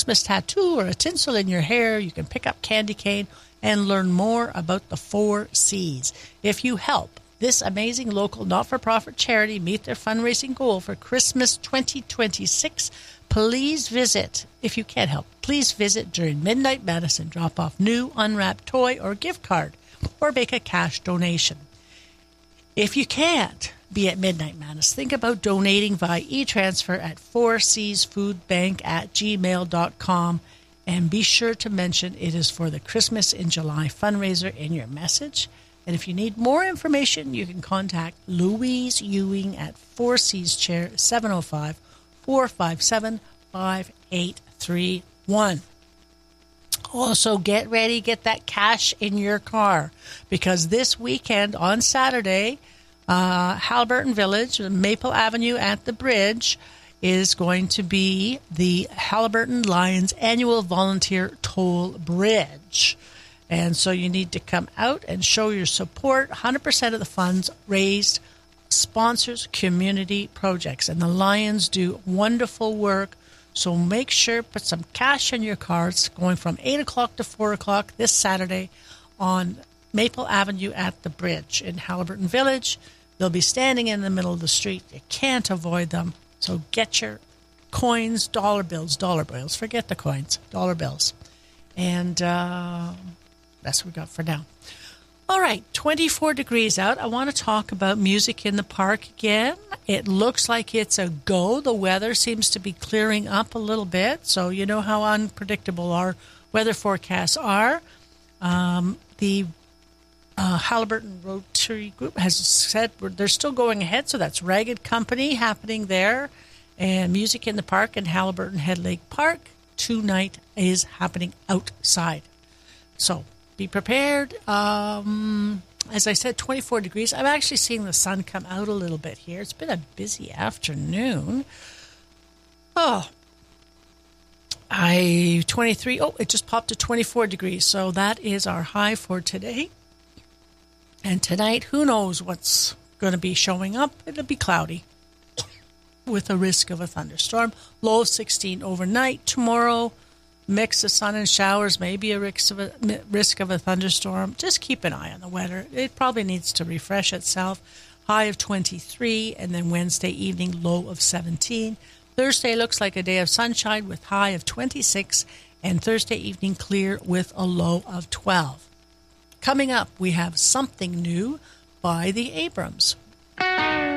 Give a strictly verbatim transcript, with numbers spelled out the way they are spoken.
Christmas tattoo or a tinsel in your hair, you can pick up candy cane and learn more about the four C's. If you help this amazing local not-for-profit charity meet their fundraising goal for Christmas twenty twenty-six, please visit, if you can't help, please visit during Midnight Madness and drop off new unwrapped toy or gift card or make a cash donation. If you can't be at Midnight Madness, think about donating via e-transfer at four C's food bank at gmail dot com, and be sure to mention it is for the Christmas in July fundraiser in your message. And if you need more information, you can contact Louise Ewing at four C's Chair, seven oh five, four five seven, five eight three one. Also, get ready, get that cash in your car, because this weekend on Saturday, uh, Haliburton Village, Maple Avenue at the bridge, is going to be the Haliburton Lions annual volunteer toll bridge. And so you need to come out and show your support. one hundred percent of the funds raised sponsors community projects, and the Lions do wonderful work. So make sure, put some cash in your cards going from eight o'clock to four o'clock this Saturday on Maple Avenue at the bridge in Haliburton Village. They'll be standing in the middle of the street. You can't avoid them. So get your coins, dollar bills, dollar bills. Forget the coins, dollar bills. And uh, that's what we got for now. All right, twenty-four degrees out. I want to talk about music in the park again. It looks like it's a go. The weather seems to be clearing up a little bit. So you know how unpredictable our weather forecasts are. Um, the uh, Haliburton Rotary Group has said they're still going ahead. So that's Ragged Company happening there. And Music in the Park in Haliburton Head Lake Park tonight is happening outside. So be prepared. Um, as I said, twenty-four degrees. I'm actually seeing the sun come out a little bit here. It's been a busy afternoon. Oh, I twenty-three. Oh, it just popped to twenty-four degrees. So that is our high for today. And tonight, who knows what's going to be showing up? It'll be cloudy with a risk of a thunderstorm. Low of sixteen overnight. Tomorrow, mix of sun and showers, maybe a risk of a, risk of a thunderstorm. Just keep an eye on the weather. It probably needs to refresh itself. High of twenty-three, and then Wednesday evening, low of seventeen. Thursday looks like a day of sunshine with high of twenty-six, and Thursday evening clear with a low of twelve. Coming up, we have Something New by the Abrams.